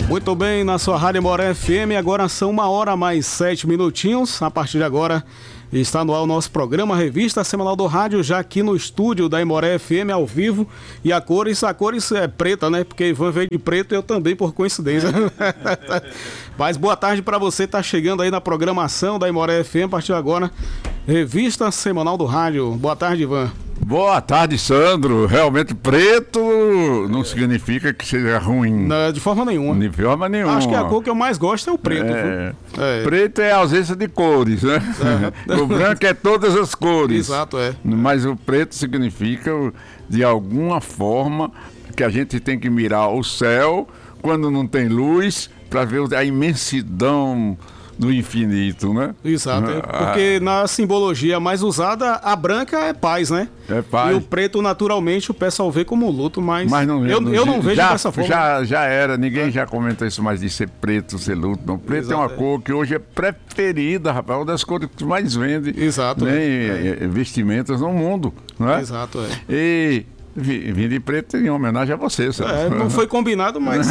Muito bem, na sua Rádio Moré FM, agora são 1h mais 7 minutinhos. A partir de agora está no ar o nosso programa Revista Semanal do Rádio, já aqui no estúdio da Moré FM ao vivo. E a cores é preta, né? Porque Ivan veio de preto e eu também, por coincidência. Mas boa tarde para você, tá chegando aí na programação da Moré FM. A partir de agora, Revista Semanal do Rádio. Boa tarde, Ivan. Boa tarde, Sandro. Realmente preto não significa que seja ruim. Não, de forma nenhuma. De forma nenhuma. Acho que a cor que eu mais gosto é o preto. Preto é a ausência de cores, né? O branco é todas as cores. Exato, é. Mas o preto significa, de alguma forma, que a gente tem que mirar o céu quando não tem luz para ver a imensidão do infinito, né? Exato, porque na simbologia mais usada, a branca é paz, né? É paz. E o preto, naturalmente, o pessoal vê como luto, mas eu não vejo dessa forma. Já era, ninguém já comenta isso mais de ser preto, ser luto. Não. Preto Exato, é uma cor que hoje é preferida, rapaz, uma das cores que mais vende. Exato. Vestimentas no mundo, não é? Exato, E vim de preto em homenagem a você, sabe? Não foi combinado, mas...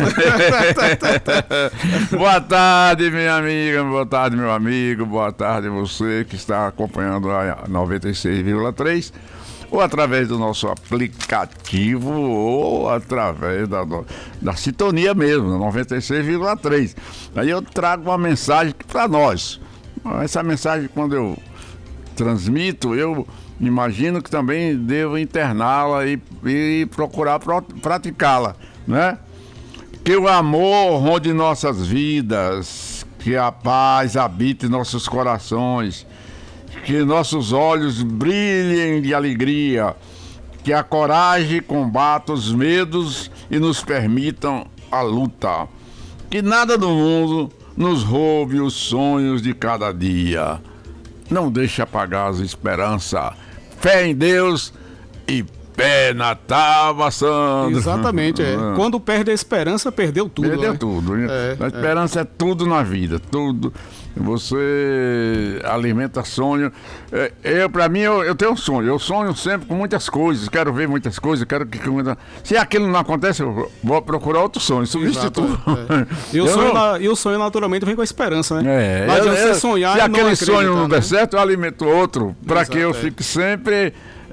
Boa tarde, minha amiga, boa tarde, meu amigo, boa tarde você que está acompanhando a 96,3 ou através do nosso aplicativo ou através da sintonia mesmo, 96,3. Aí eu trago uma mensagem para nós. Essa mensagem, quando eu transmito, eu imagino que também devo interná-la e procurar praticá-la, né? Que o amor ronde nossas vidas, que a paz habite nossos corações, que nossos olhos brilhem de alegria, que a coragem combata os medos e nos permitam a luta, que nada do mundo nos roube os sonhos de cada dia. Não deixe apagar as esperanças. Fé em Deus e pé na tábua, Sandro. Exatamente, Quando perde a esperança, perdeu tudo. Perdeu, né? Tudo. A esperança é tudo na vida, tudo. Você alimenta sonho. Pra mim, eu tenho um sonho. Eu sonho sempre com muitas coisas. Quero ver muitas coisas. Se aquilo não acontece, eu vou procurar outro sonho. Substitui. E o sonho naturalmente vem com a esperança, né? Não adianta você sonhar se e aquele não sonho não der né? certo, eu alimento outro. Para que eu fique sempre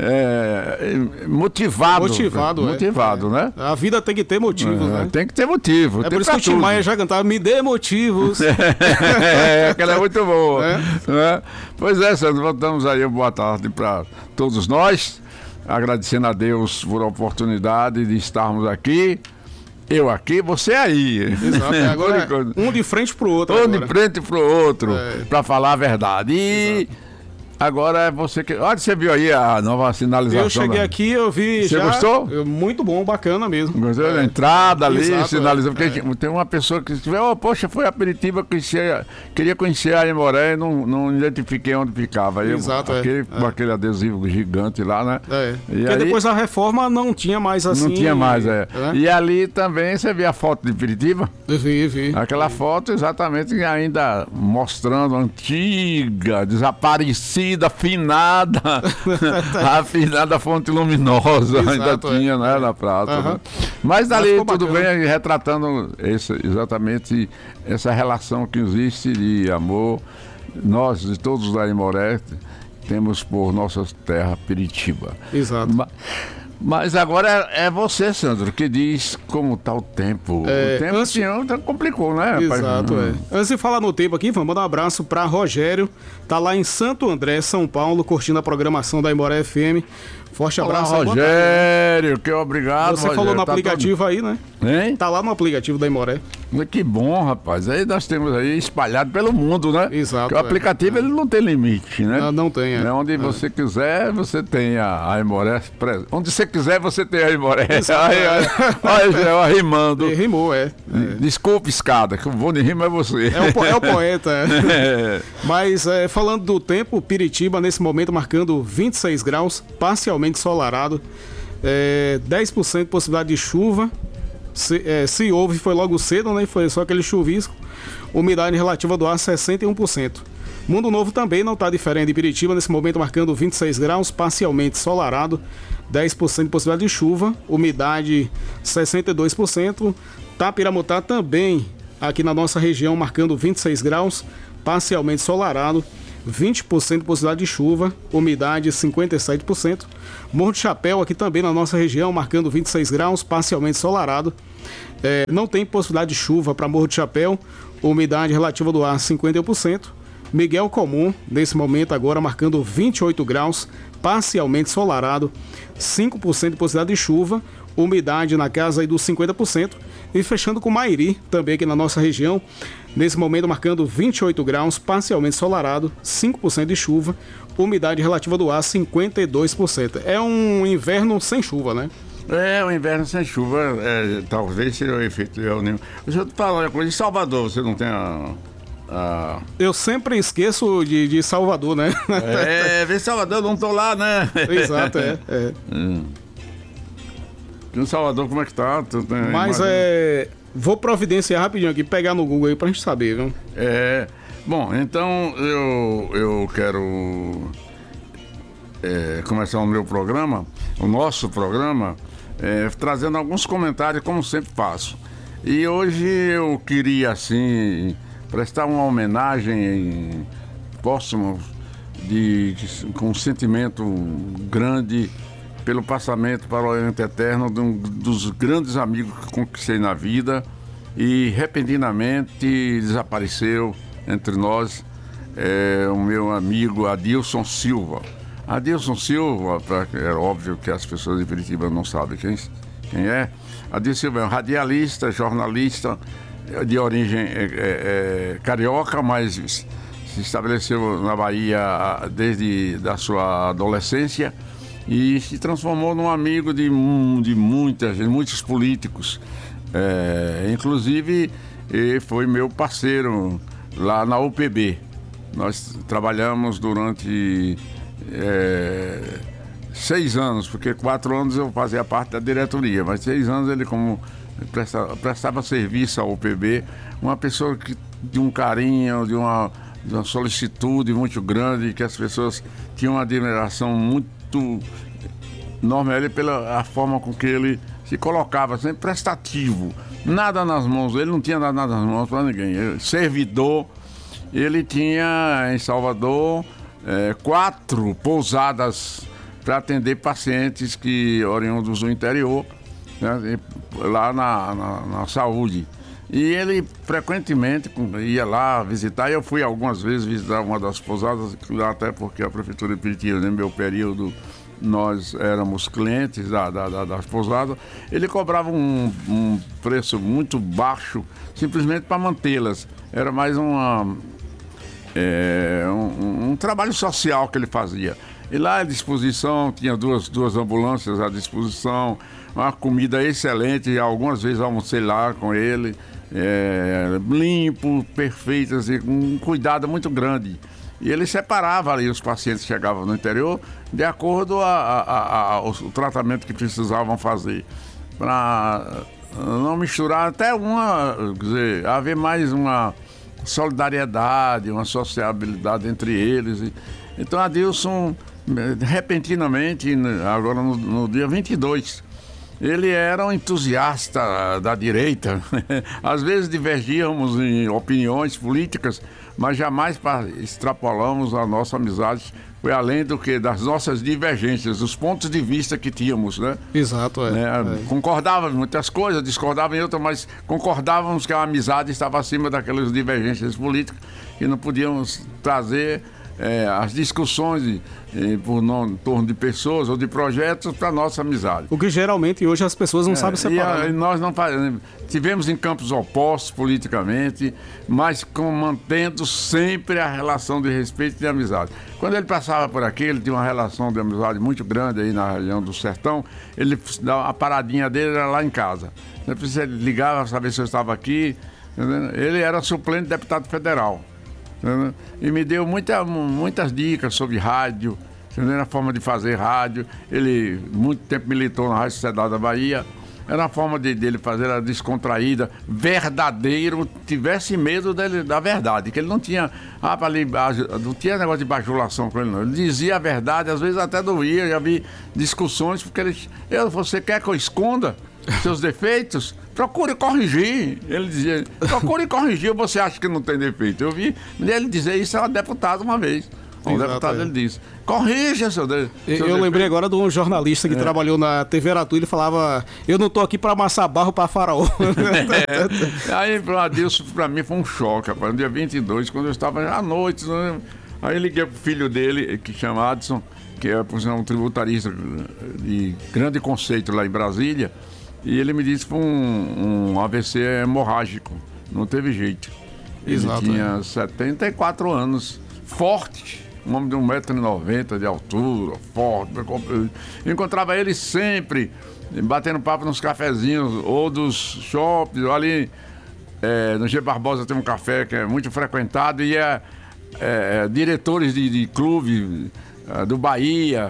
motivado, né? A vida tem que ter motivos, né? Tem que ter motivo. É por isso que o Tim Maia já cantava, me dê motivos. Aquela é muito boa. Pois é, Sandro, voltamos aí, boa tarde para todos nós, agradecendo a Deus por a oportunidade de estarmos aqui. Eu aqui, você aí. Exato, agora um de frente pro outro. De frente pro outro, para falar a verdade. E agora é você que... Olha, você viu aí a nova sinalização. Eu cheguei aqui, eu vi Você gostou? Muito bom, bacana mesmo. Gostou da entrada ali, sinalizando. Porque tem uma pessoa que poxa, foi a Aperitiba que queria conhecer a Moré e não identifiquei onde ficava. Aí aquele adesivo gigante lá, né? Porque aí, depois da reforma não tinha mais assim. Não tinha mais, E ali também você viu a foto de Aperitiba? Vi. Aquela foto exatamente ainda mostrando a antiga, desaparecida, afinada, a afinada fonte luminosa. Exato, ainda tinha, né, na praça. Né? Mas dali tudo bem, retratando exatamente essa relação que existe de amor. Nós, de todos da Moré, temos por nossa terra Piritiba. Exato. Mas agora é você, Sandro, que diz como está o tempo. O tempo complicou, né? Exato, Antes de falar no tempo aqui, vamos mandar um abraço para Rogério, tá lá em Santo André, São Paulo, curtindo a programação da Moré FM. Forte abraço. Olá, Rogério, que obrigado. Você falou no aplicativo aí, né? Hein? Tá lá no aplicativo da Moré. Que bom, rapaz. Aí nós temos aí espalhado pelo mundo, né? Exato. Porque o aplicativo ele não tem limite, né? Não tem, Onde você quiser, você tem a Moré. Onde você quiser, você tem a Moré. Olha, rimando. Rimou, Desculpe, escada, que o bom de rima é você. É o poeta. Mas falando do tempo, Piritiba nesse momento marcando 26 graus, parcialmente ensolarado, 10% de possibilidade de chuva. Se houve, foi logo cedo, né? Foi só aquele chuvisco. Umidade relativa do ar 61%. Mundo Novo também não está diferente de Piritiba, nesse momento marcando 26 graus, parcialmente ensolarado, 10% de possibilidade de chuva, umidade 62%. Tapiramutá também aqui na nossa região marcando 26 graus, parcialmente ensolarado, 20% de possibilidade de chuva, umidade 57%. Morro de Chapéu, aqui também na nossa região, marcando 26 graus, parcialmente ensolarado. Não tem possibilidade de chuva para Morro de Chapéu, umidade relativa do ar 51%. Miguel Comum, nesse momento agora, marcando 28 graus, parcialmente ensolarado, 5% de possibilidade de chuva, umidade na casa aí dos 50%. E fechando com Mairi, também aqui na nossa região, nesse momento marcando 28 graus, parcialmente ensolarado, 5% de chuva, umidade relativa do ar 52%. É um inverno sem chuva, né? O inverno sem chuva, talvez seja o efeito de El Niño. Deixa eu te falar uma coisa, em Salvador você não tem Eu sempre esqueço de Salvador, né? Vem Salvador, eu não tô lá, né? Exato, Em Salvador, como é que tá? Mas vou providenciar rapidinho aqui, pegar no Google aí pra gente saber, viu? Bom, então eu quero começar o meu programa, o nosso programa, trazendo alguns comentários, como sempre faço. E hoje eu queria, assim, prestar uma homenagem póstuma com um sentimento grande pelo passamento para o Oriente Eterno dos grandes amigos que conquistei na vida e repentinamente desapareceu entre nós o meu amigo Adilson Silva. Adilson Silva, é óbvio que as pessoas de Curitiba não sabem quem é. Adilson Silva é um radialista, jornalista de origem carioca, mas se estabeleceu na Bahia desde a sua adolescência e se transformou num amigo de muitos políticos. Inclusive, foi meu parceiro lá na UPB. Nós trabalhamos durante 6 anos, porque 4 anos eu fazia parte da diretoria, mas 6 anos ele como prestava serviço à UPB, uma pessoa de um carinho, de uma solicitude muito grande, que as pessoas tinham uma admiração muito enorme pela forma com que ele se colocava, sempre prestativo, nada nas mãos, ele não tinha nada nas mãos para ninguém, servidor. Ele tinha em Salvador 4 pousadas para atender pacientes oriundos do interior, né, lá na saúde. E ele frequentemente ia lá visitar, e eu fui algumas vezes visitar uma das pousadas, até porque a Prefeitura de Piritiba, no meu período, nós éramos clientes das pousadas. Ele cobrava um preço muito baixo, simplesmente para mantê-las. Era mais um trabalho social que ele fazia. E lá à disposição, tinha duas ambulâncias à disposição, uma comida excelente, algumas vezes almocei lá com ele, limpo, perfeito, assim, com um cuidado muito grande. E ele separava ali os pacientes que chegavam no interior de acordo ao tratamento que precisavam fazer, para não misturar, até haver mais uma solidariedade, uma sociabilidade entre eles. Então Adilson, repentinamente, agora no dia 22, ele era um entusiasta da direita. Às vezes divergíamos em opiniões políticas, mas jamais extrapolamos a nossa amizade. Foi além das nossas divergências, dos pontos de vista que tínhamos, né? Exato, Concordávamos em muitas coisas, discordávamos em outras, mas concordávamos que a amizade estava acima daquelas divergências políticas que não podíamos trazer as discussões em torno de pessoas ou de projetos para nossa amizade. O que geralmente hoje as pessoas não sabem separar. E nós não tivemos em campos opostos politicamente, mas mantendo sempre a relação de respeito e de amizade. Quando ele passava por aqui, ele tinha uma relação de amizade muito grande aí na região do Sertão. A paradinha dele era lá em casa. Ele ligava para saber se eu estava aqui. Ele era suplente de deputado federal. E me deu muitas dicas sobre rádio, a forma de fazer rádio. Ele muito tempo militou na Rádio Sociedade da Bahia. Era a forma dele fazer, era descontraída, verdadeiro, tivesse medo da verdade, que ele não tinha não tinha negócio de bajulação com ele, não. Ele dizia a verdade, às vezes até doía. Já vi discussões, porque você quer que eu esconda? seus defeitos, procure corrigir. Ele dizia, procure corrigir, você acha que não tem defeito. Eu vi ele dizer isso a um deputado uma vez. Um deputado ele disse, corrija seu defeito. Eu lembrei agora de um jornalista que trabalhou na TV Aratu, ele falava, eu não tô aqui para amassar barro para faraó. Aí, Adilson, para mim foi um choque, rapaz. No dia 22, quando eu estava à noite, né? Aí eu liguei pro filho dele, que chama Adson, que é um tributarista de grande conceito lá em Brasília, e ele me disse que foi um AVC hemorrágico, não teve jeito. Ele tinha 74 anos, forte, um homem de 1,90 m de altura, forte. Eu encontrava ele sempre batendo papo nos cafezinhos ou dos shoppings, ali no G. Barbosa tem um café que é muito frequentado e diretores de clube do Bahia,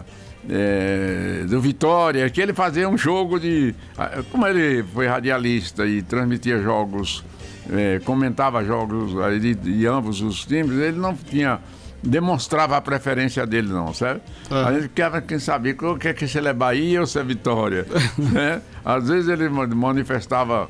do Vitória, que ele fazia um jogo como ele foi radialista e transmitia jogos, comentava jogos de ambos os times, ele não demonstrava a preferência dele não, sabe? A gente quer quem sabia o que é se ele é Bahia ou se é Vitória, né? Às vezes ele manifestava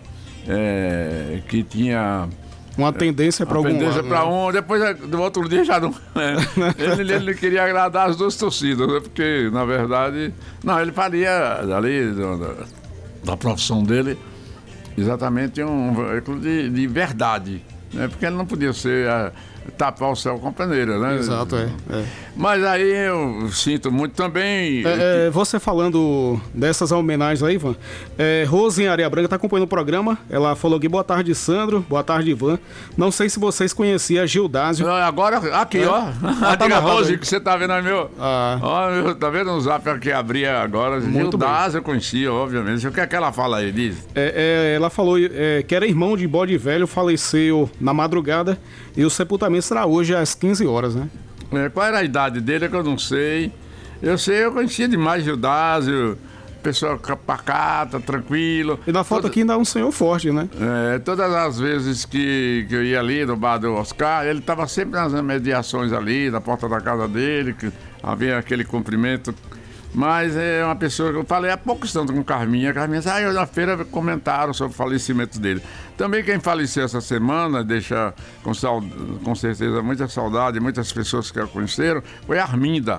que tinha uma tendência para algum lado. Tendência para depois do outro dia já não. Ele queria agradar as duas torcidas, né? Porque, na verdade, não, ele faria ali da profissão dele exatamente um veículo de verdade, né? Porque ele não podia ser tapar o céu com peneira, né? Exato, Mas aí eu sinto muito também. Você falando dessas homenagens aí, Ivan, Rose em Areia Branca está acompanhando o programa. Ela falou aqui, boa tarde, Sandro, boa tarde, Ivan. Não sei se vocês conheciam a Gildásio. Agora, aqui, ó. Tá Rose, que você tá vendo aí, meu. Ó, tá vendo o zap que abria agora? Gildásio eu conhecia, obviamente. O que é que ela fala aí, diz? Ela falou que era irmão de Bode Velho, faleceu na madrugada e o sepultamento será hoje às 15 horas, né? Qual era a idade dele é que eu não sei. Eu conhecia demais Gildásio, pessoa pacata, tranquilo. E na foto aqui ainda é um senhor forte, né? Todas as vezes que eu ia ali no bar do Oscar, ele estava sempre nas mediações ali, na porta da casa dele, que havia aquele cumprimento. Mas é uma pessoa que eu falei há pouco instante com Carminha. Carminha disse, eu na feira comentaram sobre o falecimento dele. Também quem faleceu essa semana, deixa com certeza muita saudade, muitas pessoas que a conheceram, foi a Arminda.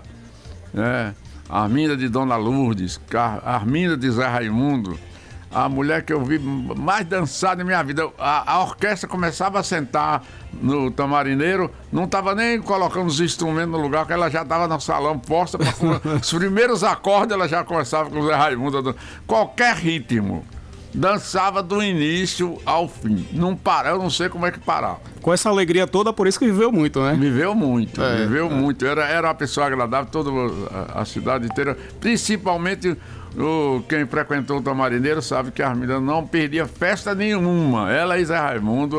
Arminda de Dona Lourdes, Arminda de Zé Raimundo. A mulher que eu vi mais dançar na minha vida. A orquestra começava a sentar no Tamarineiro, não estava nem colocando os instrumentos no lugar, que ela já estava no salão posta. Os primeiros acordes ela já começava com o Zé Raimundo. Qualquer ritmo. Dançava do início ao fim. Não para, eu não sei como é que parava. Com essa alegria toda, por isso que viveu muito, né? Viveu muito. Muito. Era uma pessoa agradável, toda a cidade inteira, principalmente. Quem frequentou o Tamarineiro sabe que a Arminda não perdia festa nenhuma. Ela e Zé Raimundo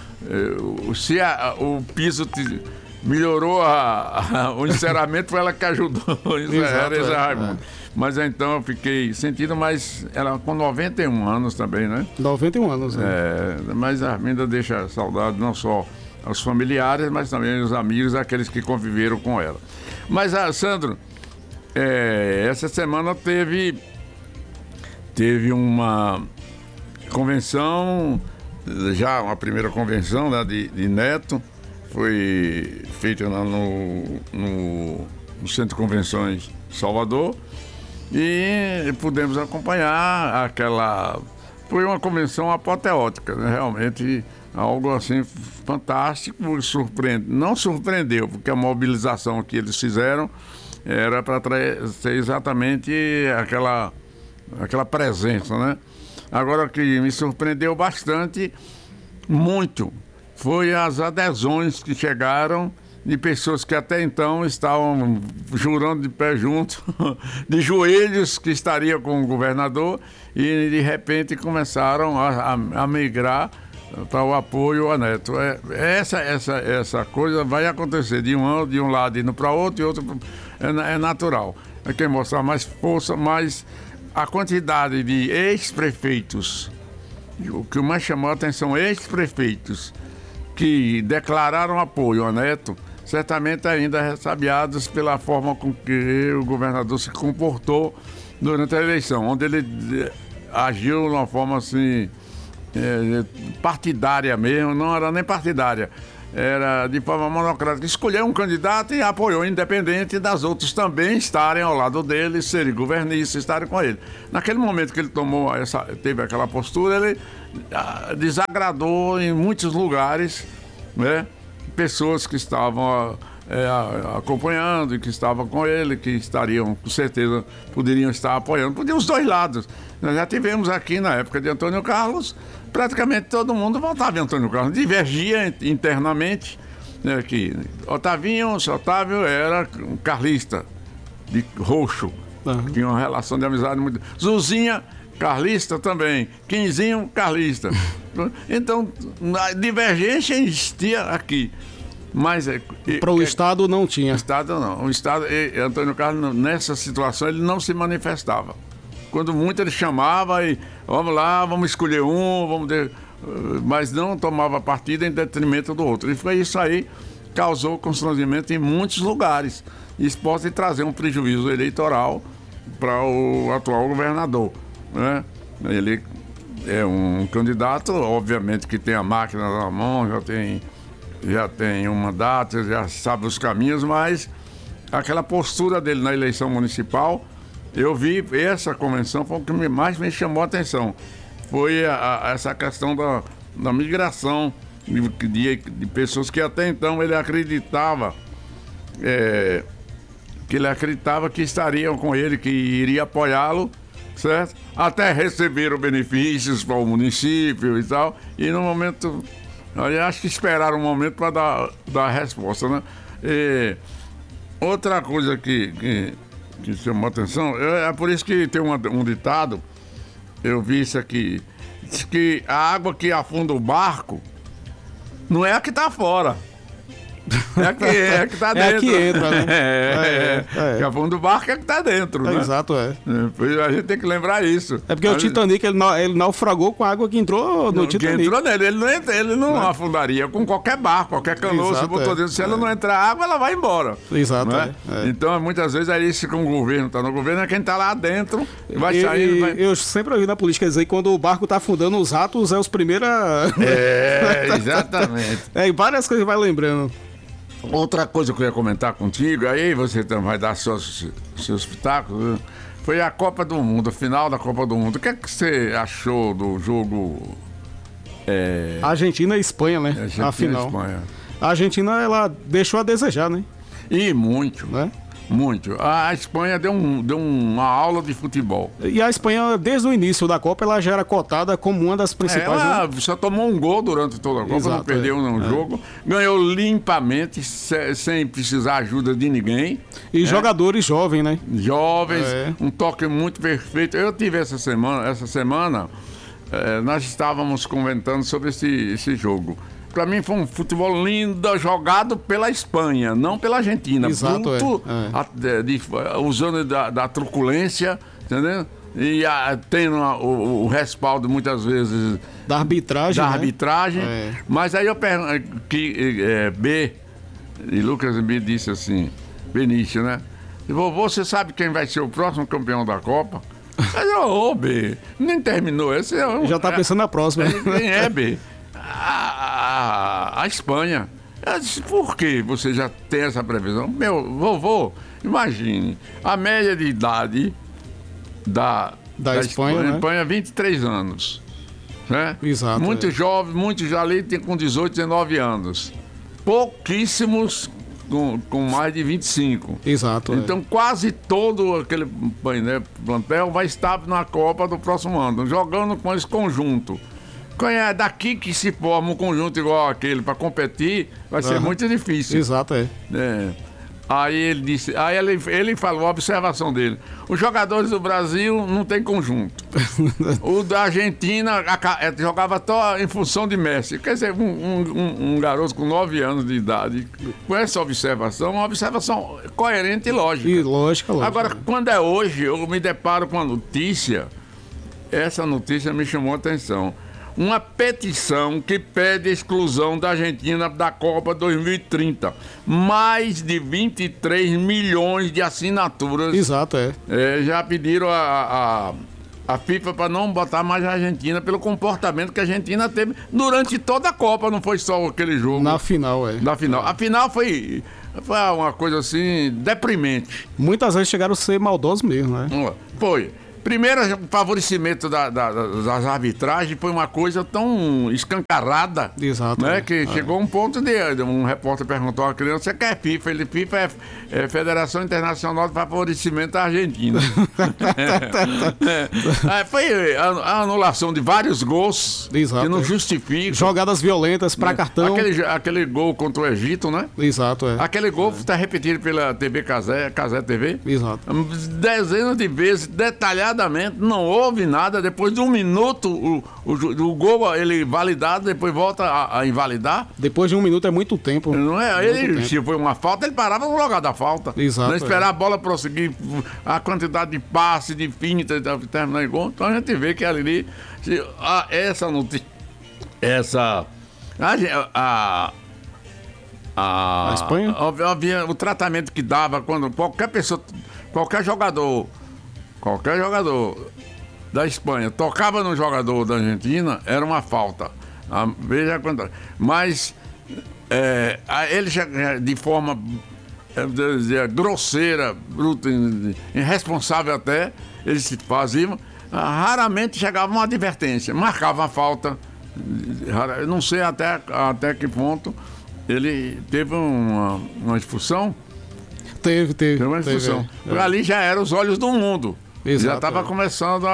se o piso melhorou o encerramento, foi ela que ajudou. Zé Raimundo. Mas então eu fiquei sentindo, mas ela com 91 anos também, né? 91 anos, né? Mas a Arminda deixa saudade não só aos familiares, mas também aos amigos, aqueles que conviveram com ela. Mas, Sandro, essa semana teve uma convenção, já uma primeira convenção, né, de Neto, foi feita lá no Centro de Convenções Salvador, e pudemos acompanhar foi uma convenção apoteótica, né, realmente algo assim fantástico, não surpreendeu, porque a mobilização que eles fizeram era para ser exatamente aquela presença, né? Agora, o que me surpreendeu bastante, muito, foi as adesões que chegaram de pessoas que até então estavam jurando de pé junto, de joelhos, que estariam com o governador, e de repente começaram a migrar para o apoio a Neto. Essa coisa vai acontecer de um lado indo para outro e outro. É natural. É quem mostrar mais força, mas a quantidade de ex-prefeitos, o que mais chamou a atenção, ex-prefeitos que declararam apoio a Neto, certamente ainda ressabiados pela forma com que o governador se comportou durante a eleição, onde ele agiu de uma forma assim, partidária mesmo, não era nem partidária. Era de forma monocrática. Escolheu um candidato e apoiou, independente das outras também estarem ao lado dele, serem governistas, estarem com ele. Naquele momento que ele teve aquela postura, ele desagradou em muitos lugares, né, pessoas que estavam acompanhando, que estavam com ele, que estariam, com certeza, poderiam estar apoiando. Podiam os dois lados. Nós já tivemos aqui, na época de Antônio Carlos, praticamente todo mundo votava em Antônio Carlos, divergia internamente, né, que seu Otávio era um carlista, de roxo, tinha uma relação de amizade muito... Zuzinha, carlista também, Quinzinho, carlista. Então, a divergência existia aqui. Mas para o Estado não tinha. O Estado não. O Estado, Antônio Carlos, nessa situação, ele não se manifestava. Quando muito ele chamava e vamos lá, vamos escolher mas não tomava partida em detrimento do outro. E foi isso aí causou constrangimento em muitos lugares. Isso pode trazer um prejuízo eleitoral para o atual governador, né? Ele é um candidato, obviamente que tem a máquina na mão, já tem um mandato, já sabe os caminhos, mas aquela postura dele na eleição municipal, eu vi essa convenção, foi o que mais me chamou a atenção. Foi essa questão da migração de pessoas que até então ele acreditava que estariam com ele, que iria apoiá-lo, certo? Até receberam benefícios para o município e tal, e no momento... Eu acho que esperaram um momento para dar a resposta, né? Outra coisa que chamou a atenção, é por isso que tem um ditado, eu vi isso aqui, diz que a água que afunda o barco não é a que está fora. É a que tá dentro. É a que entra, né? Que afunda o barco é a que tá dentro, né? Exato, A gente tem que lembrar isso. É porque o Titanic, ele naufragou com a água que entrou no Titanic. Que entrou nele, ele não afundaria com qualquer barco, qualquer canoa, se botou dentro. Se ela não entrar água, ela vai embora. Exato, Então, muitas vezes, é isso que o governo tá no governo, é quem tá lá dentro, vai sair... Eu sempre ouvi na política dizer que quando o barco tá afundando, os ratos é os primeiros a... Exatamente. E várias coisas vai lembrando. Outra coisa que eu ia comentar contigo, aí você também vai dar seus pitacos, foi a Copa do Mundo, a final da Copa do Mundo. O que é que você achou do jogo? Argentina e Espanha, né? Argentina a final. E Espanha. A Argentina, ela deixou a desejar, né? E muito. Né? Muito. A Espanha deu uma aula de futebol. E a Espanha, desde o início da Copa, ela já era cotada como uma das principais. Ela só tomou um gol durante toda a Copa, Exato, não perdeu nenhum jogo. Ganhou limpamente, sem precisar ajuda de ninguém. E jogadores jovens, né? Jovens, um toque muito perfeito. Eu tive essa semana, nós estávamos comentando sobre esse jogo. Para mim foi um futebol lindo, jogado pela Espanha, não pela Argentina. Exato, bruto, usando da truculência, entendeu? E tendo o respaldo, muitas vezes... Da arbitragem, Mas aí eu pergunto, e Lucas B disse assim, Benício, né? Vovô, você sabe quem vai ser o próximo campeão da Copa? Mas, B, nem terminou. Esse já tá pensando na próxima. Quem é, B? A Espanha. Eu disse, por que você já tem essa previsão? Meu vovô, imagine, a média de idade da Espanha, né? Espanha é 23 anos. Né? Exato. Muitos jovens, muitos já ali tem com 18, 19 anos. Pouquíssimos com mais de 25. Exato. Então quase todo aquele plantel vai estar na Copa do próximo ano, jogando com esse conjunto. É daqui que se forma um conjunto igual aquele para competir, vai ser muito difícil. Exato, Aí ele disse, ele falou a observação dele: os jogadores do Brasil não tem conjunto. O da Argentina jogava só em função de Messi. Quer dizer, um garoto com 9 anos de idade, com essa observação, uma observação coerente e lógica. E lógica. Agora, quando é hoje, eu me deparo com a notícia, essa notícia me chamou a atenção. Uma petição que pede a exclusão da Argentina da Copa 2030. Mais de 23 milhões de assinaturas. Exato, já pediram A FIFA para não botar mais a Argentina pelo comportamento que a Argentina teve durante toda a Copa, não foi só aquele jogo. Na final, Na final. A final foi uma coisa assim, deprimente. Muitas vezes chegaram a ser maldosos mesmo, né? Foi. Primeiro, o favorecimento das arbitragens foi uma coisa tão escancarada. Exato. Né, que chegou um ponto de um repórter perguntou a criança: você quer FIFA? Ele: FIFA é Federação Internacional de Favorecimento da Argentina. Foi a anulação de vários gols. Exato, que não justifica. Jogadas violentas para cartão. Aquele gol contra o Egito, né? Exato, Aquele gol está repetido pela TV Casé TV. Exato. Dezenas de vezes, detalhadamente, não houve nada. Depois de um minuto, o gol ele validado, depois volta a invalidar. Depois de um minuto é muito tempo. Não é? Se foi uma falta, ele parava no lugar da falta. Exato. Não esperar a bola prosseguir, a quantidade de passe, de finta, terminar em gol. Então a gente vê que ali, essa notícia, a Espanha? Havia o tratamento que dava quando qualquer pessoa, qualquer jogador da Espanha tocava no jogador da Argentina, era uma falta. Veja quanto. Mas ele já, de forma grosseira, bruta, irresponsável até, eles faziam, raramente chegava uma advertência, marcava a falta. Eu não sei até que ponto ele teve uma expulsão. Teve uma expulsão. Porque ali já eram os olhos do mundo. Exato, já estava começando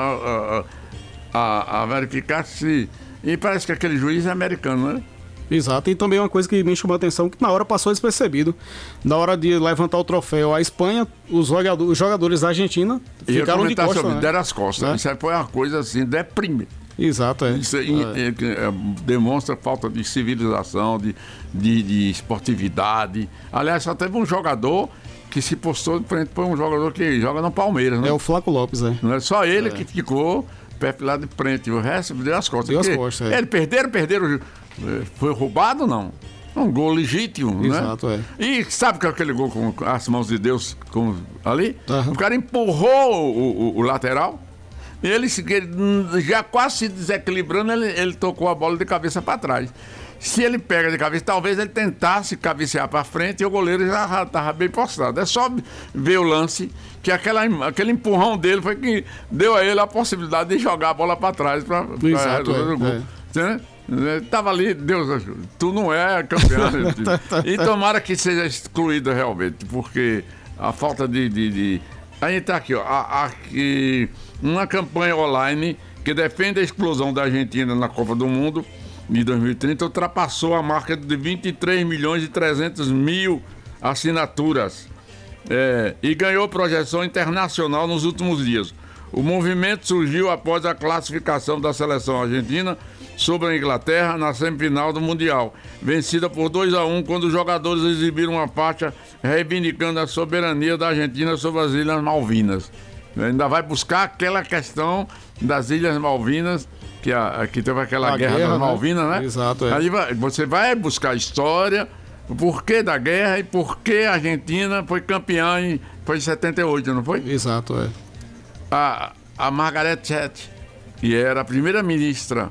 a verificar se... E parece que aquele juiz é americano, né? Exato, e também uma coisa que me chamou a atenção, que na hora passou despercebido. Na hora de levantar o troféu à Espanha, os jogadores da Argentina ficaram de costas, né? Deram as costas. Isso aí foi uma coisa assim, deprimente. Exato, Isso demonstra falta de civilização, de esportividade. Aliás, só teve um jogador que se postou de frente para um jogador que joga no Palmeiras, né? É o Flaco Lopes, né? Não é só ele que ficou lá de frente, o resto deu as costas. Deu as costas, Eles perderam. Foi roubado, não? Um gol legítimo, exato, né? E sabe que aquele gol com as mãos de Deus ali? Uhum. O cara empurrou o lateral. Ele já quase se desequilibrando, ele tocou a bola de cabeça para trás. Se ele pega de cabeça, talvez ele tentasse cabecear para frente e o goleiro já estava bem postado. É só ver o lance, que aquele empurrão dele foi que deu a ele a possibilidade de jogar a bola para trás para resolver o gol. Estava ali, Deus ajuda. Tu não é campeão. E tomara que seja excluída realmente, porque a falta de... A gente está aqui, ó. Aqui, uma campanha online que defende a exclusão da Argentina na Copa do Mundo de 2030 ultrapassou a marca de 23.300.000 assinaturas e ganhou projeção internacional nos últimos dias. O movimento surgiu após a classificação da seleção argentina sobre a Inglaterra na semifinal do Mundial, vencida por 2-1, quando os jogadores exibiram uma faixa reivindicando a soberania da Argentina sobre as Ilhas Malvinas. Ainda vai buscar aquela questão das Ilhas Malvinas, que teve aquela guerra das Malvinas, né? Exato. Aí você vai buscar a história, o porquê da guerra e por que a Argentina foi campeã foi em 78, não foi? Exato, A Margaret Thatcher, que era a primeira-ministra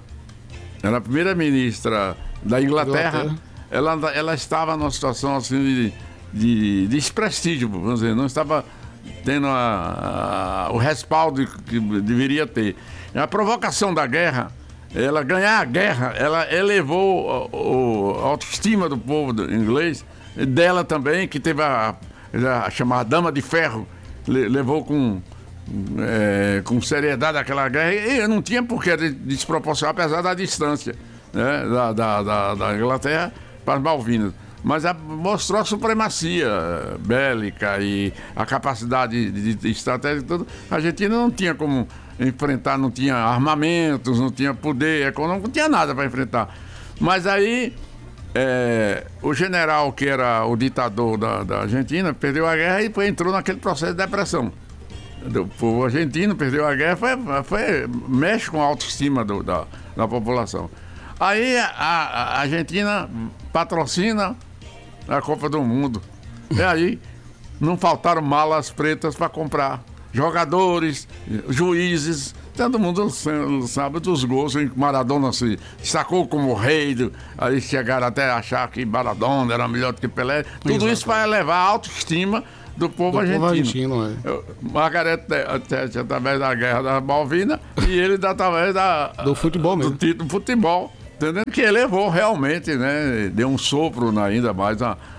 da Inglaterra. Ela estava numa situação assim de desprestígio, vamos dizer, não estava tendo o respaldo que deveria ter. A provocação da guerra, ela ganhar a guerra, ela elevou a autoestima do povo inglês, dela também, que teve a chamada Dama de Ferro, levou com seriedade aquela guerra, e não tinha por que desproporcionar, apesar da distância, né, da Inglaterra para as Malvinas. Mas mostrou a supremacia bélica e a capacidade de estratégia e tudo. A Argentina não tinha como enfrentar, não tinha armamentos, não tinha poder econômico, não tinha nada para enfrentar. Mas aí o general, que era o ditador da Argentina, perdeu a guerra e entrou naquele processo de depressão. O povo argentino perdeu a guerra, mexe com a autoestima da população. Aí a Argentina patrocina a Copa do Mundo. E aí não faltaram malas pretas para comprar jogadores, juízes, todo mundo sabe dos gols em que Maradona se destacou como rei, aí chegaram até a achar que Maradona era melhor do que Pelé. Tudo isso para elevar a autoestima do povo argentino. Margaret Thatcher através da guerra da Malvinas e ele através do futebol mesmo. Do futebol, entendendo que elevou realmente, né? Deu um sopro ainda mais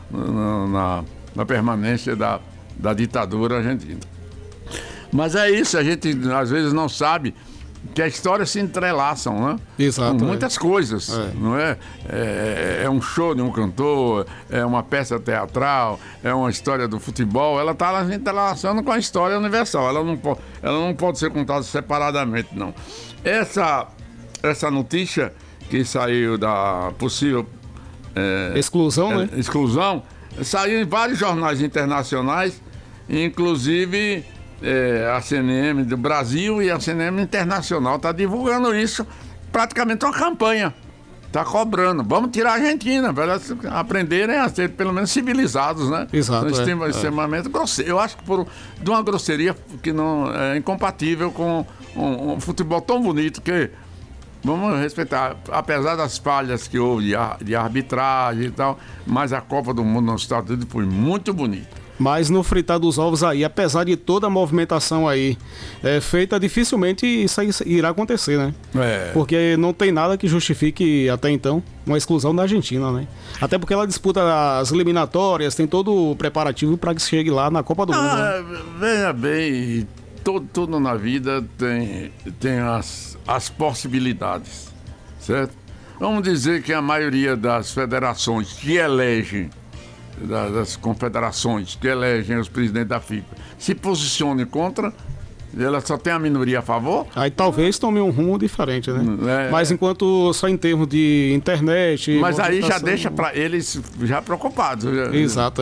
na permanência da ditadura argentina. Mas é isso, a gente às vezes não sabe que as histórias se entrelaçam, né? Exato. Com muitas coisas, não é? É um show de um cantor, é uma peça teatral, é uma história do futebol, ela está se entrelaçando com a história universal, ela não pode ser contada separadamente, não. Essa notícia que saiu da possível exclusão, né? Exclusão, saiu em vários jornais internacionais, inclusive a CNN do Brasil e a CNN Internacional está divulgando isso, praticamente uma campanha. Está cobrando. Vamos tirar a Argentina, para elas aprenderem a ser pelo menos civilizados, né? Exato. Extremamente grosseiro. Eu acho que de uma grosseria que não é incompatível com um futebol tão bonito que vamos respeitar, apesar das falhas que houve de arbitragem e tal, mas a Copa do Mundo nos Estados Unidos foi muito bonita. Mas no fritar dos ovos aí, apesar de toda a movimentação aí feita, dificilmente isso aí irá acontecer, né? Porque não tem nada que justifique até então uma exclusão da Argentina, né? Até porque ela disputa as eliminatórias, tem todo o preparativo para que chegue lá na Copa do Mundo. Né? Veja bem, tudo na vida tem as possibilidades, certo? Vamos dizer que a maioria das federações que elegem, das confederações que elegem os presidentes da FIFA, se posicionem contra, ela só tem a minoria a favor. Aí talvez tome um rumo diferente, né? Mas enquanto só em termos de internet... Mas aí já deixa para eles já preocupados. Exato,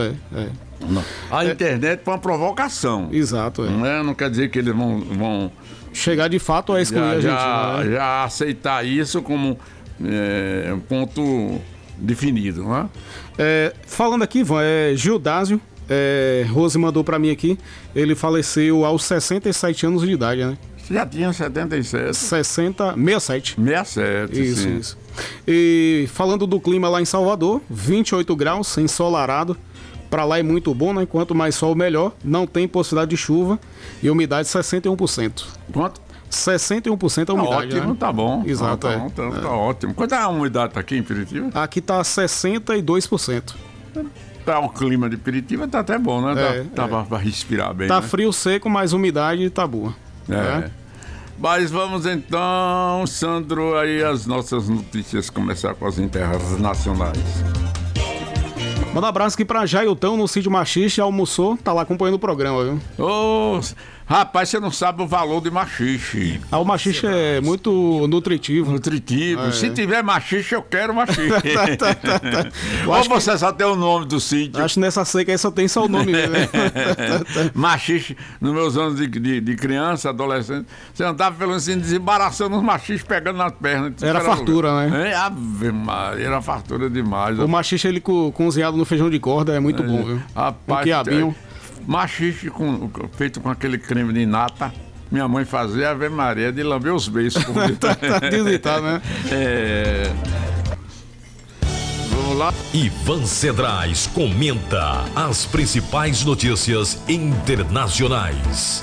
A internet foi uma provocação. Exato, Não quer dizer que eles vão chegar de fato a excluir a Argentina. Já aceitar isso como um ponto definido, né? Falando aqui, Ivan, Gildásio, Rose mandou pra mim aqui, ele faleceu aos 67 anos de idade, né? Já tinha 77. 67. 67, isso. E falando do clima lá em Salvador, 28 graus, ensolarado. Pra lá é muito bom, né? Quanto mais sol, melhor. Não tem possibilidade de chuva e umidade 61%. Quanto? 61% a umidade. Ótimo, né? Tá bom. Exato, tá ótimo. Quanto é a umidade aqui em Piritiba? Aqui tá 62%. Tá um clima de Piritiba, tá até bom, né? Dá pra respirar bem. Tá, né? Frio, seco, mas umidade tá boa. Mas vamos então, Sandro, aí as nossas notícias, começar com as internacionais. Manda um abraço aqui pra Jailton no Sítio Machixe, almoçou, tá lá acompanhando o programa, viu? Rapaz, você não sabe o valor de machixe. O machixe é muito nutritivo. Se tiver machixe, eu quero machixe. Ou você só tem o nome do sítio. Acho que nessa seca aí só tem só o nome dele. Machixe, nos meus anos de criança, adolescente, você andava pelo assim, desembaraçando os machiches, pegando nas pernas. Era fartura, né? Ave Maria, era fartura demais. O machixe, ele cozinhado no feijão de corda, é muito bom, viu? Rapaz, um quiabinho. Machixe feito com aquele creme de nata. Minha mãe fazia Ave Maria de lamber os beijos. Tá desitado, né? Vamos lá. Ivan Cedrais comenta as principais notícias internacionais.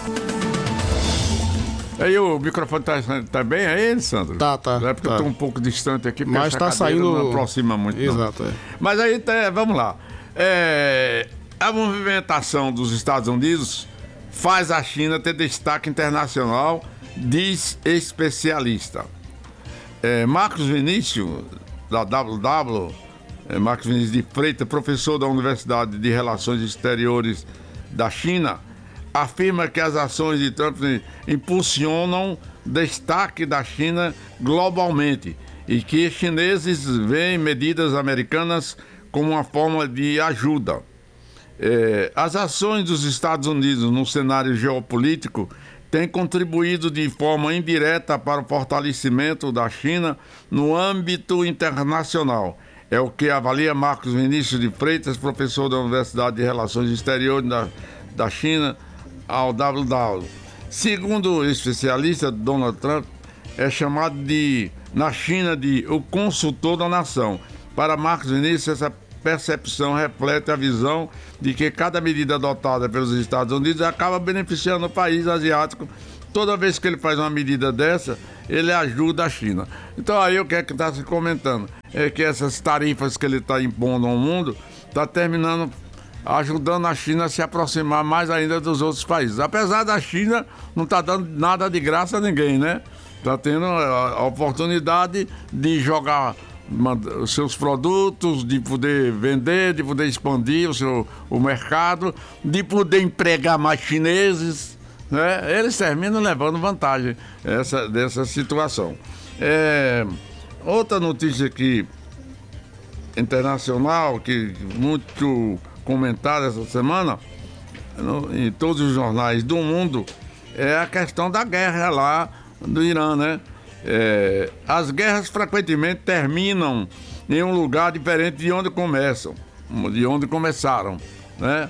Aí o microfone tá bem aí, Sandro? Tá. É porque eu tô um pouco distante aqui, porque mas tá saindo... não aproxima muito. Exato, Mas aí, vamos lá. A movimentação dos Estados Unidos faz a China ter destaque internacional, diz especialista. Marcos Vinícius, da WW, Marcos Vinícius de Freitas, professor da Universidade de Relações Exteriores da China, afirma que as ações de Trump impulsionam destaque da China globalmente e que os chineses veem medidas americanas como uma forma de ajuda. As ações dos Estados Unidos no cenário geopolítico têm contribuído de forma indireta para o fortalecimento da China no âmbito internacional. É o que avalia Marcos Vinícius de Freitas, professor da Universidade de Relações Exteriores da China, ao WW. Segundo o especialista, Donald Trump é chamado na China de o consultor da nação. Para Marcos Vinícius, essa percepção reflete a visão de que cada medida adotada pelos Estados Unidos acaba beneficiando o país asiático. Toda vez que ele faz uma medida dessa, ele ajuda a China. Então aí o que é que está se comentando? É que essas tarifas que ele está impondo ao mundo está terminando ajudando a China a se aproximar mais ainda dos outros países. Apesar da China não estar dando nada de graça a ninguém, né? Está tendo a oportunidade de jogar os seus produtos, de poder vender, de poder expandir o mercado, de poder empregar mais chineses, né? Eles terminam levando vantagem dessa situação. Outra notícia aqui internacional, que muito comentada essa semana em todos os jornais do mundo, é a questão da guerra lá do Irã, né? As guerras frequentemente terminam em um lugar diferente de onde começaram, né?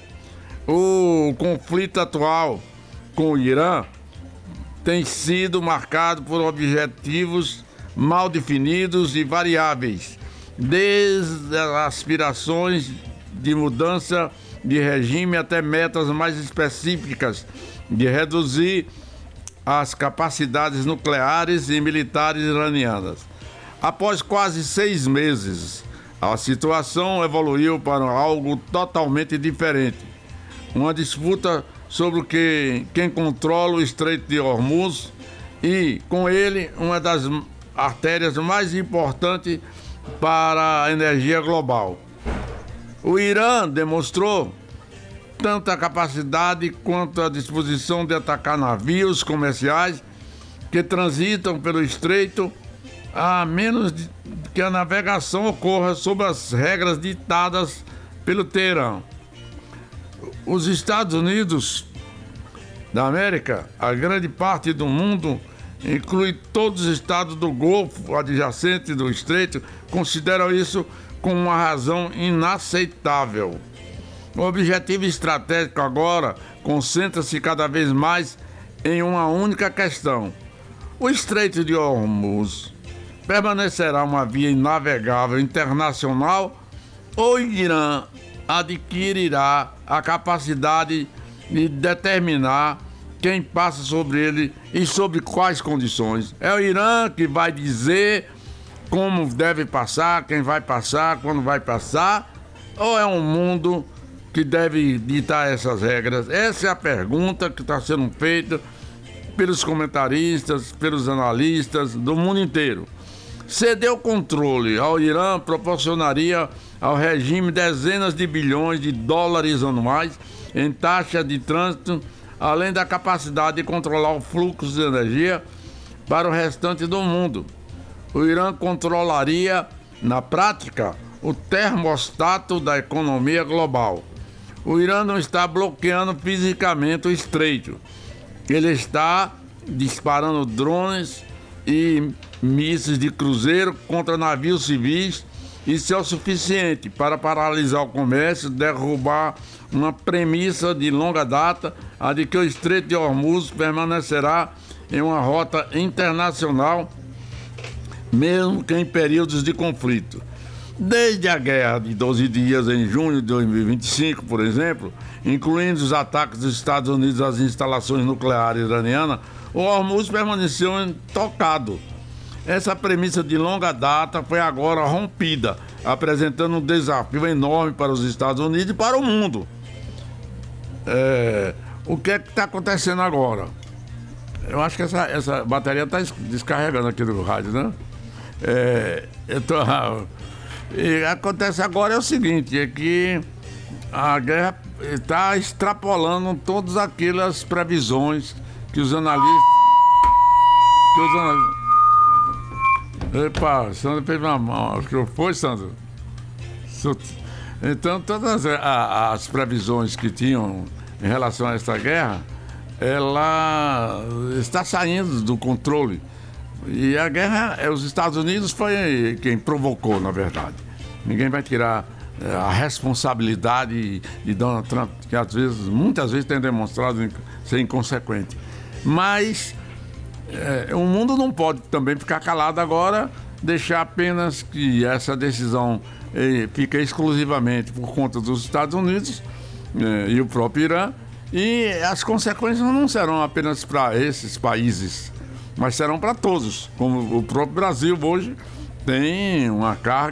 O conflito atual com o Irã tem sido marcado por objetivos mal definidos e variáveis, desde as aspirações de mudança de regime até metas mais específicas de reduzir as capacidades nucleares e militares iranianas. Após quase 6 meses, a situação evoluiu para algo totalmente diferente. Uma disputa sobre quem controla o Estreito de Hormuz e, com ele, uma das artérias mais importantes para a energia global. O Irã demonstrou tanta capacidade quanto a disposição de atacar navios comerciais que transitam pelo estreito, a menos que a navegação ocorra sob as regras ditadas pelo Teherã. Os Estados Unidos da América, a grande parte do mundo, inclui todos os estados do Golfo adjacente do estreito, consideram isso como uma razão inaceitável. O objetivo estratégico agora concentra-se cada vez mais em uma única questão. O Estreito de Hormuz permanecerá uma via navegável internacional ou o Irã adquirirá a capacidade de determinar quem passa sobre ele e sobre quais condições? É o Irã que vai dizer como deve passar, quem vai passar, quando vai passar, ou é um mundo que deve ditar essas regras? Essa é a pergunta que está sendo feita pelos comentaristas, pelos analistas do mundo inteiro. Ceder o controle ao Irã proporcionaria ao regime dezenas de bilhões de dólares anuais em taxa de trânsito, além da capacidade de controlar o fluxo de energia para o restante do mundo. O Irã controlaria, na prática, o termostato da economia global. O Irã não está bloqueando fisicamente o estreito. Ele está disparando drones e mísseis de cruzeiro contra navios civis. Isso é o suficiente para paralisar o comércio, derrubar uma premissa de longa data, a de que o Estreito de Hormuz permanecerá em uma rota internacional, mesmo que em períodos de conflito. Desde a guerra de 12 dias em junho de 2025, por exemplo, incluindo os ataques dos Estados Unidos às instalações nucleares iranianas, o Hormuz permaneceu intocado. Essa premissa de longa data foi agora rompida, apresentando um desafio enorme para os Estados Unidos e para o mundo. O que é que está acontecendo agora? Eu acho que essa bateria está descarregando aqui do rádio, né? E acontece agora é o seguinte, é que a guerra está extrapolando todas aquelas previsões que os analistas... Epa, Sandro fez uma mão. O que foi, Sandro? Então, todas as previsões que tinham em relação a essa guerra, ela está saindo do controle. E a guerra, os Estados Unidos foi quem provocou, na verdade. Ninguém vai tirar a responsabilidade de Donald Trump, que muitas vezes tem demonstrado ser inconsequente. Mas o mundo não pode também ficar calado agora, deixar apenas que essa decisão fique exclusivamente por conta dos Estados Unidos e o próprio Irã, e as consequências não serão apenas para esses países, mas serão para todos, como o próprio Brasil hoje tem uma carga